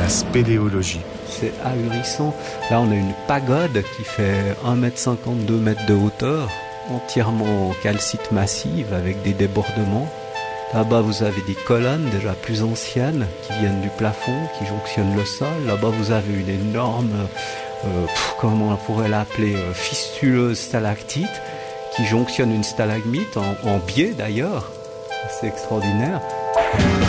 la spéléologie. C'est ahurissant. Là, on a une pagode qui fait 1,50 m, 2 mètres de hauteur, entièrement en calcite massive avec des débordements. Là-bas, vous avez des colonnes déjà plus anciennes qui viennent du plafond, qui jonctionnent le sol. Là-bas, vous avez une énorme, comment on pourrait l'appeler, fistuleuse stalactite qui jonctionne une stalagmite en biais d'ailleurs. C'est extraordinaire.